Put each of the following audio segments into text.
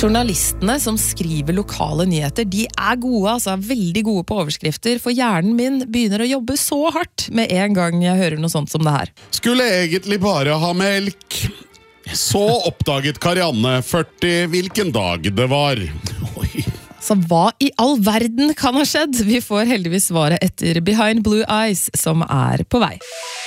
Journalistene som skriver lokale nyheter, de gode, altså veldig gode på overskrifter, for hjernen min begynner å jobbe så hardt med en gang jeg hører noe sånt som det her. Skulle egentlig bare ha melk. Så oppdaget Karianne 40 hvilken dag det var. Oi. Så hva i all verden kan ha skjedd? Vi får heldigvis svaret etter Behind Blue Eyes, som på vei.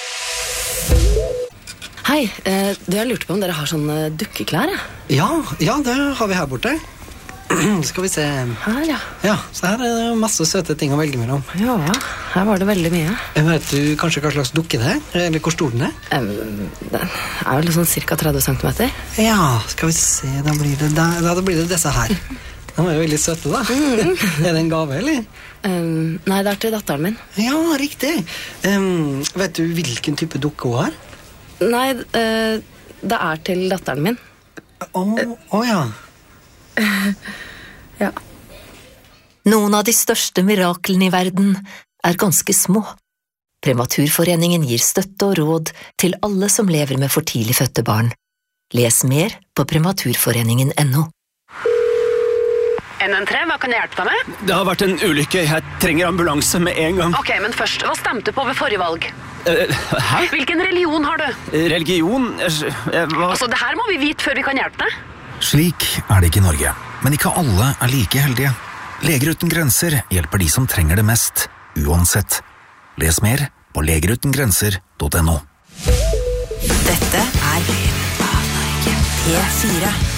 Hei, du har lurt på om dere har sånne dukkeklær, ja? Ja, det har vi her borte. Skal vi se. Her, ja. Ja, så her det masse søte ting å velge mellom. Ja, her var det veldig mye. Vet du kanskje hva slags dukke det eller hvor stor den Den vel sånn cirka 30 centimeter. Ja, skal vi se, da blir det disse her. De jo veldig søte, da. Det en gave, eller? Nei, det til datteren min. Ja, riktig. Vet du hvilken type dukke hun har? Nei, det til datteren min. Ja. Ja. Noen av de største miraklene i verden ganske små. Prematurforeningen gir støtte og råd til alle som lever med for tidlig fødte barn. Les mer på prematurforeningen.no. NN3, hva kan jeg hjelpe deg med? Det har vært en ulykke. Jeg trenger ambulanse med en gang. Ok, men først, hva stemte du på ved forrige valg? Hæ? Hvilken religion har du? Religion? Altså, det her må vi vite før vi kan hjelpe deg. Slik det ikke i Norge, men ikke alle like heldige. Leger uten grenser hjelper de som trenger det mest, uansett. Les mer på legerutengrenser.no. Dette P4.